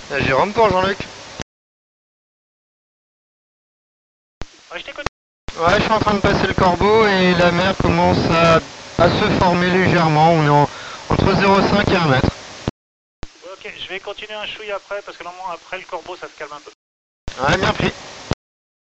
Jérôme pour Jean-Luc. Ouais, je t'écoute. Ouais, je suis en train de passer le Corbeau et la mer commence à se former légèrement. On est entre 0,5 et 1 mètre. Ok, je vais continuer un chouille après parce que normalement après le Corbeau ça se calme un peu. Ouais, bien pris.